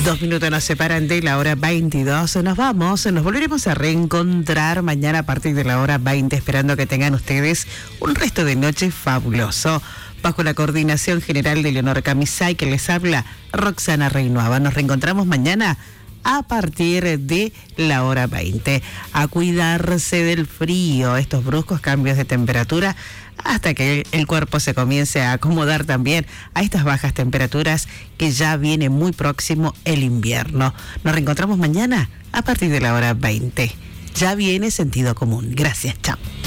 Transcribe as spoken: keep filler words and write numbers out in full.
Dos minutos nos separan de la hora veintidós. Nos vamos, nos volveremos a reencontrar mañana a partir de la hora veinte, esperando que tengan ustedes un resto de noche fabuloso. Bajo la coordinación general de Leonor Camisay, que les habla Roxana Reinuava. Nos reencontramos mañana a partir de la hora veinte. A cuidarse del frío, estos bruscos cambios de temperatura, hasta que el cuerpo se comience a acomodar también a estas bajas temperaturas, que ya viene muy próximo el invierno. Nos reencontramos mañana a partir de la hora veinte. Ya viene Sentido Común. Gracias, chao.